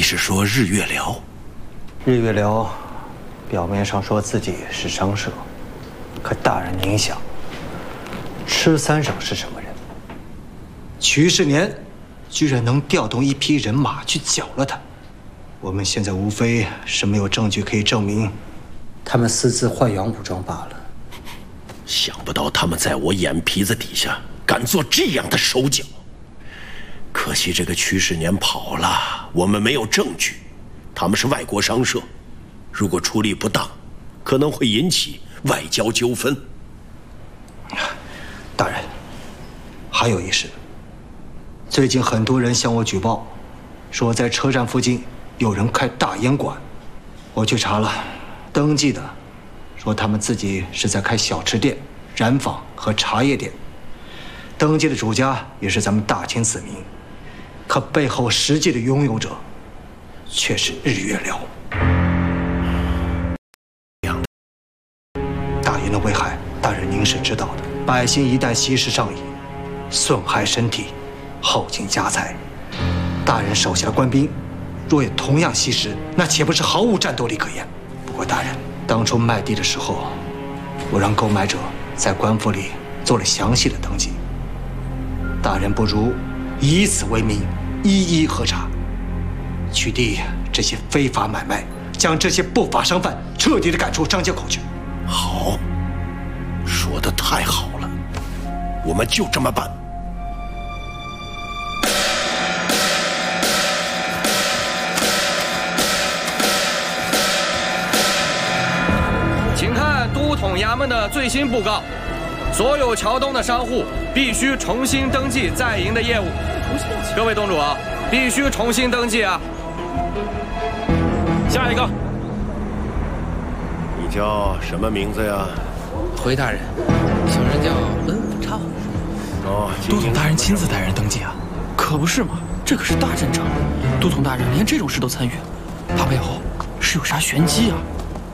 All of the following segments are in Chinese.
是说日月寮？ 日月寮表面上说自己是商社，可大人您想，吃三省是什么人？瞿世年居然能调动一批人马去剿了他。我们现在无非是没有证据可以证明他们私自换洋武装罢了。 想不到他们在我眼皮子底下敢做这样的手脚。可惜这个瞿世年跑了，我们没有证据。他们是外国商社，如果处理不当，可能会引起外交纠纷。 大人，还有一事，最近很多人向我举报，说在车站附近有人开大烟馆。我去查了，登记的说他们自己是在开小吃店、染坊和茶叶店，登记的主家也是咱们大清子民，可背后实际的拥有者却是日月寮。大烟的危害，大人您是知道的。百姓一旦吸食上瘾，损害身体，耗尽家财。大人手下的官兵若也同样吸食，那岂不是毫无战斗力可言？不过大人，当初卖地的时候，我让购买者在官府里做了详细的登记。大人不如以此为名，一一核查，取缔这些非法买卖，将这些不法商贩彻底的赶出商街口去。 好，说得太好了，我们就这么办。 请看都统衙门的最新布告，所有桥东的商户必须重新登记在营的业务。各位东主啊，必须重新登记啊！下一个， 你叫什么名字呀？ 回大人，小人叫超。 哦， 都统大人亲自带人登记啊？可不是嘛，这可是大阵仗，都统大人连这种事都参与，他背后是有啥玄机啊？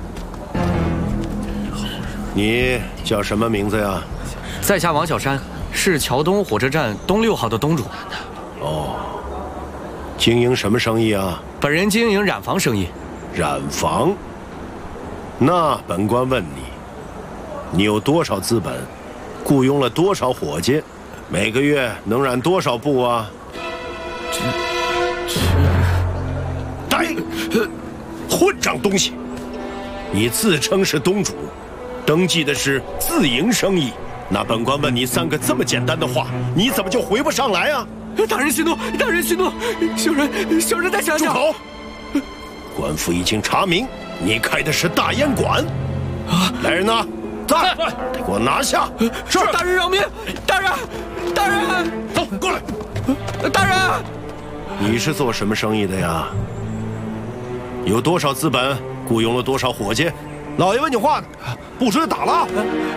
你叫什么名字呀？ 在下王小山，是桥东火车站东6号的东主。 哦，经营什么生意啊？ 本人经营染坊生意。 染坊？那本官问你，你有多少资本？雇佣了多少伙计？每个月能染多少布啊？呆，混账东西！你自称是东主，登记的是自营生意，那本官问你3个这么简单的话，你怎么就回不上来啊？ 大人息怒，大人息怒，小人再想想。 住口！官府已经查明，你开的是大烟馆。啊！来人呐，在，给我拿下！ 是，大人饶命！大人， 走过来！ 大人， 你是做什么生意的呀？有多少资本？雇佣了多少伙计？ 老爷问你话呢，不准打了！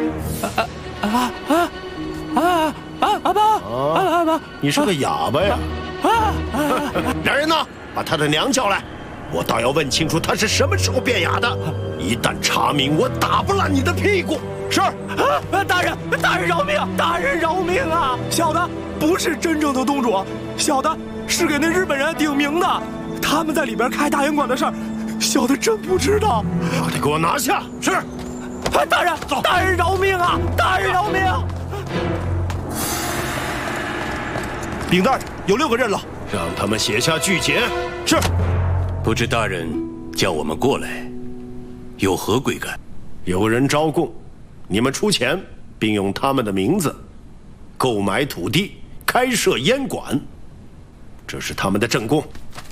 阿爸， 你是个哑巴呀！来人呐，把他的娘叫来，我倒要问清楚他是什么时候变哑的。一旦查明，我打不烂你的屁股。 是，大人饶命！大人饶命啊！小的不是真正的东主，小的是给那日本人顶名的，他们在里边开大烟馆的事儿，小的真不知道。 把他给我拿下！是。 大人，走！大人饶命啊！大人饶命！禀大人，有6个人了， 让他们写下具节。 是。 不知大人叫我们过来，有何贵干？ 有人招供，你们出钱，并用他们的名字购买土地，开设烟馆，这是他们的证供。